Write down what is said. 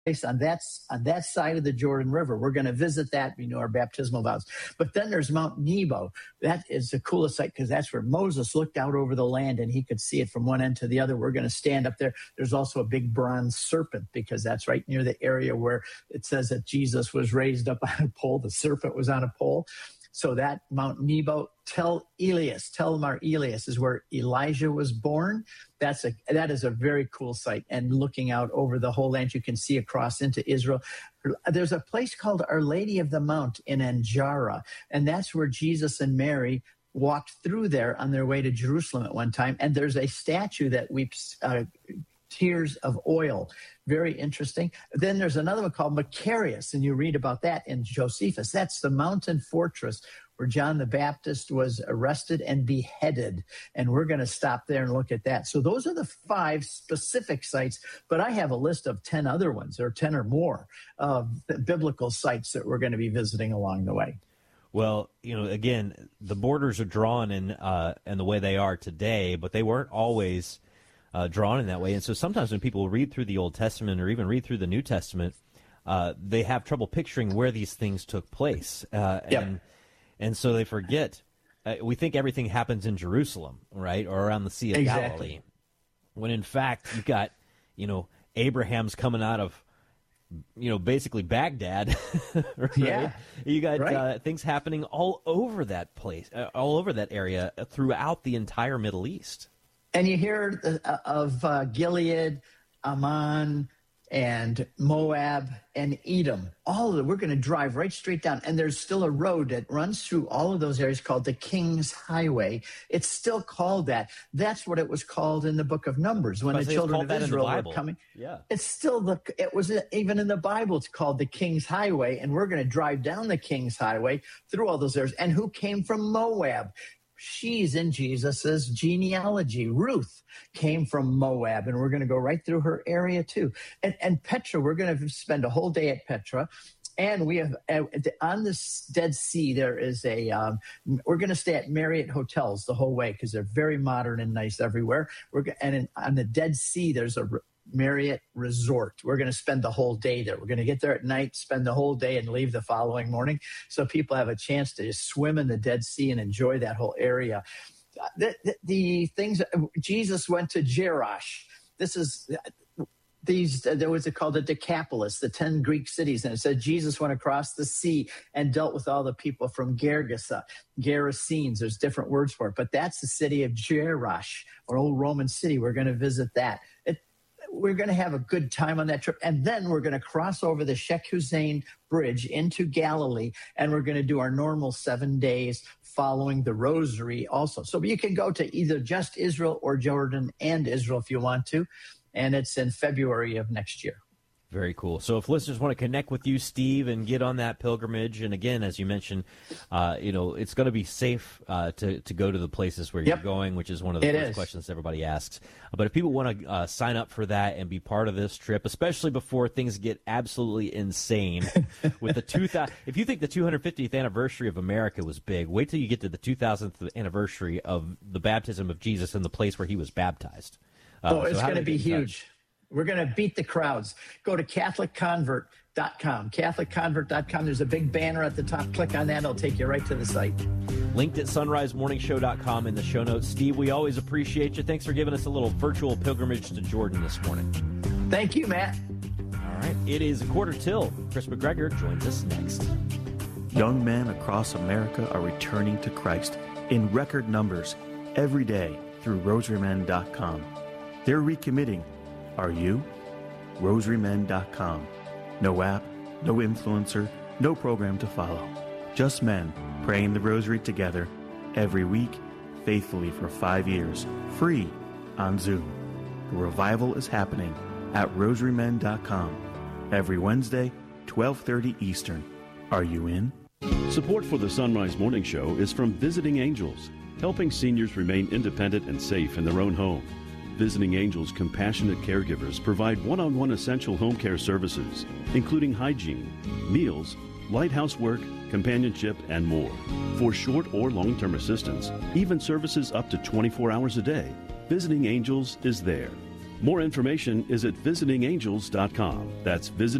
on that side of the Jordan River. We're going to visit that, our baptismal vows. But then there's Mount Nebo. That is the coolest site because that's where Moses looked out over the land and he could see it from one end to the other. We're going to stand up there. There's also a big bronze serpent because that's right near the area where it says that Jesus was raised up on a pole. The serpent was on a pole. So that Mount Nebo, Tel Mar Elias is where Elijah was born. That is a very cool site. And looking out over the whole land, you can see across into Israel. There's a place called Our Lady of the Mount in Anjara, and that's where Jesus and Mary walked through there on their way to Jerusalem at one time. And there's a statue that weeps tears of oil. Very interesting. Then there's another one called Macarius, and you read about that in Josephus. That's the mountain fortress where John the Baptist was arrested and beheaded. And we're going to stop there and look at that. So those are the 5 specific sites, but I have a list of 10 other ones, or 10 or more biblical sites that we're going to be visiting along the way. Well, again, the borders are drawn in the way they are today, but they weren't always drawn in that way. And so sometimes when people read through the Old Testament or even read through the New Testament, they have trouble picturing where these things took place. And so they forget. We think everything happens in Jerusalem, right, or around the Sea of Galilee, when in fact you've got, Abraham's coming out of, basically Baghdad, right? Yeah. You got things happening all over that place, all over that area throughout the entire Middle East. And you hear of Gilead, Ammon, and Moab, and Edom. All of them. We're going to drive right straight down. And there's still a road that runs through all of those areas called the King's Highway. It's still called that. That's what it was called in the book of Numbers when the children of Israel were coming. Yeah. It's still it was even in the Bible, it's called the King's Highway. And we're going to drive down the King's Highway through all those areas. And who came from Moab? She's in Jesus's genealogy. Ruth came from Moab, and we're going to go right through her area too. And Petra, we're going to spend a whole day at Petra. And we have on this Dead Sea, there is we're going to stay at Marriott hotels the whole way because they're very modern and nice everywhere. On the Dead Sea, there's a Marriott Resort. We're going to spend the whole day there. We're going to get there at night, spend the whole day, and leave the following morning. So people have a chance to just swim in the Dead Sea and enjoy that whole area. The things, Jesus went to Jerash. This is there was called the Decapolis, the 10 Greek cities. And it said Jesus went across the sea and dealt with all the people from Gergesa, Gerasenes. There's different words for it. But that's the city of Jerash, an old Roman city. We're going to visit that. We're going to have a good time on that trip. And then we're going to cross over the Sheikh Hussein Bridge into Galilee. And we're going to do our normal 7 days following the rosary also. So you can go to either just Israel or Jordan and Israel if you want to. And it's in February of next year. Very cool. So if listeners want to connect with you, Steve, and get on that pilgrimage, and again, as you mentioned, it's going to be safe to go to the places where you're going, which is one of the first questions everybody asks. But if people want to sign up for that and be part of this trip, especially before things get absolutely insane with the if you think the 250th anniversary of America was big, wait till you get to the 2000th anniversary of the baptism of Jesus in the place where he was baptized. It's going to be huge. We're going to beat the crowds. Go to CatholicConvert.com. CatholicConvert.com. There's a big banner at the top. Click on that. It'll take you right to the site. Linked at sunrisemorningshow.com in the show notes. Steve, we always appreciate you. Thanks for giving us a little virtual pilgrimage to Jordan this morning. Thank you, Matt. All right. It is 1:45. Chris McGregor joins us next. Young men across America are returning to Christ in record numbers every day through rosarymen.com. They're recommitting. Are you? rosarymen.com. No app, no influencer, no program to follow. Just men praying the rosary together every week, faithfully for 5 years, free on Zoom. The revival is happening at rosarymen.com every Wednesday, 12:30 Eastern. Are you in? Support for the Sunrise Morning Show is from Visiting Angels, helping seniors remain independent and safe in their own home. Visiting Angels compassionate caregivers provide one-on-one essential home care services, including hygiene, meals, light housework, companionship, and more. For short or long-term assistance, even services up to 24 hours a day, Visiting Angels is there. More information is at visitingangels.com. That's